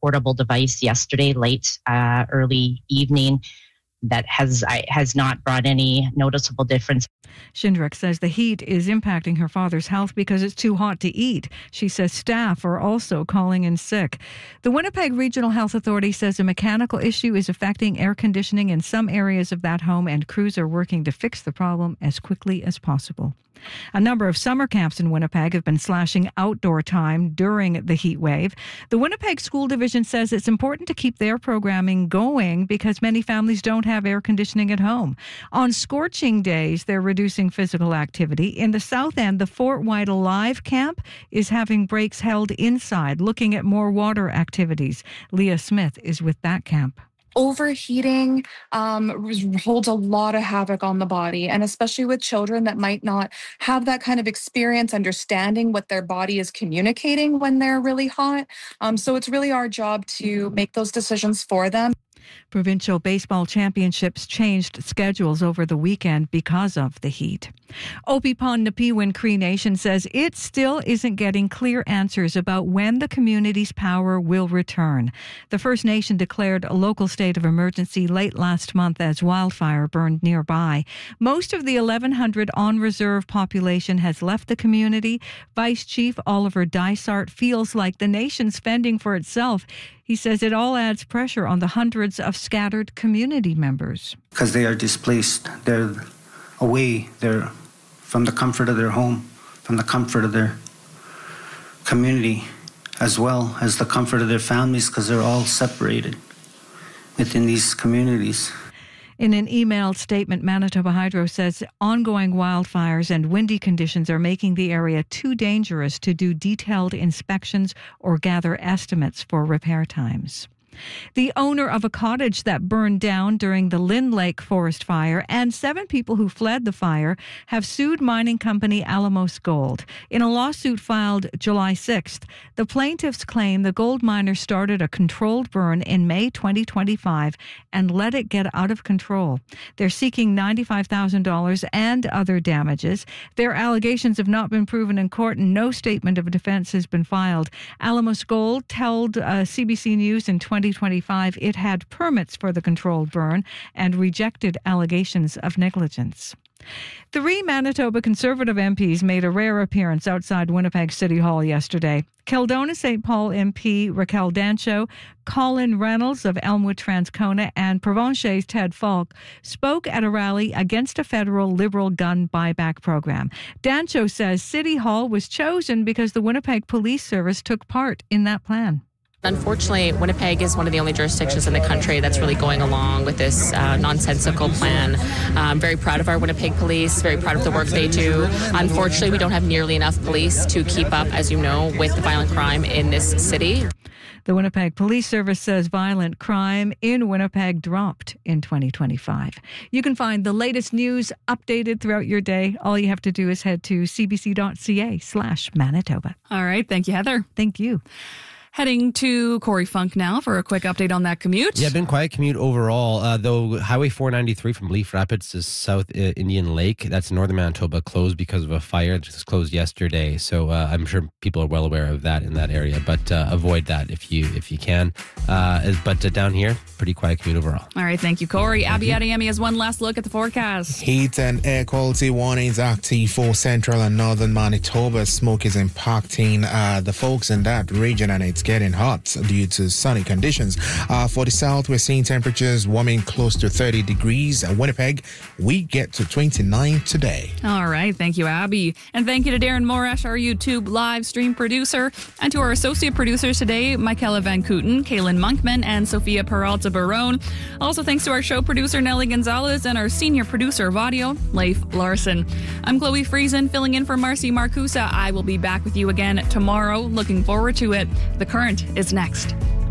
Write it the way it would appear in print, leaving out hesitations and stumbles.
portable device yesterday, early evening, that has not brought any noticeable difference. Shindrick says the heat is impacting her father's health because it's too hot to eat. She says staff are also calling in sick. The Winnipeg Regional Health Authority says a mechanical issue is affecting air conditioning in some areas of that home, and crews are working to fix the problem as quickly as possible. A number of summer camps in Winnipeg have been slashing outdoor time during the heat wave. The Winnipeg School Division says it's important to keep their programming going because many families don't have air conditioning at home. On scorching days, they're reducing physical activity. In the South End, the Fort White Alive camp is having breaks held inside, looking at more water activities. Leah Smith is with that camp. Overheating holds a lot of havoc on the body, and especially with children that might not have that kind of experience understanding what their body is communicating when they're really hot. So it's really our job to make those decisions for them. Provincial baseball championships changed schedules over the weekend because of the heat. Opipon Napiwin Cree Nation says it still isn't getting clear answers about when the community's power will return. The First Nation declared a local state of emergency late last month as wildfire burned nearby. Most of the 1,100 on-reserve population has left the community. Vice Chief Oliver Dysart feels like the nation's fending for itself. He says it all adds pressure on the hundreds of scattered community members. Because they are displaced. They're away. They're from the comfort of their home, from the comfort of their community, as well as the comfort of their families, because they're all separated within these communities. In an emailed statement, Manitoba Hydro says ongoing wildfires and windy conditions are making the area too dangerous to do detailed inspections or gather estimates for repair times. The owner of a cottage that burned down during the Lynn Lake forest fire and 7 people who fled the fire have sued mining company Alamos Gold. In a lawsuit filed July 6th, the plaintiffs claim the gold miner started a controlled burn in May 2025 and let it get out of control. They're seeking $95,000 and other damages. Their allegations have not been proven in court and no statement of defense has been filed. Alamos Gold told CBC News in 2025 it had permits for the controlled burn and rejected allegations of negligence. 3 Manitoba Conservative MPs made a rare appearance outside Winnipeg City Hall yesterday. Kelowna St. Paul MP Raquel Dancho, Colin Reynolds of Elmwood Transcona, and Provencher's Ted Falk spoke at a rally against a federal Liberal gun buyback program. Dancho says City Hall was chosen because the Winnipeg Police Service took part in that plan. Unfortunately, Winnipeg is one of the only jurisdictions in the country that's really going along with this nonsensical plan. I'm very proud of our Winnipeg police, very proud of the work they do. Unfortunately, we don't have nearly enough police to keep up, as you know, with the violent crime in this city. The Winnipeg Police Service says violent crime in Winnipeg dropped in 2025. You can find the latest news updated throughout your day. All you have to do is head to cbc.ca/Manitoba. All right. Thank you, Heather. Thank you. Heading to Corey Funk now for a quick update on that commute. Yeah, been quiet commute overall, though Highway 493 from Leaf Rapids to South Indian Lake, that's in northern Manitoba, closed because of a fire. It just closed yesterday, so I'm sure people are well aware of that in that area, but avoid that if you can. But down here, pretty quiet commute overall. All right, thank you, Corey. Abby Adeyemi has one last look at the forecast. Heat and air quality warnings active for central and northern Manitoba. Smoke is impacting the folks in that region, and it's getting hot due to sunny conditions. For the south, we're seeing temperatures warming close to 30 degrees. At Winnipeg, we get to 29 today. All right. Thank you, Abby. And thank you to Darren Morash, our YouTube live stream producer, and to our associate producers today, Michaela Van Kooten, Kaylin Monkman, and Sophia Peralta Barone. Also, thanks to our show producer, Nelly Gonzalez, and our senior producer of audio, Leif Larson. I'm Chloe Friesen, filling in for Marcy Marcusa. I will be back with you again tomorrow. Looking forward to it. The Current is next.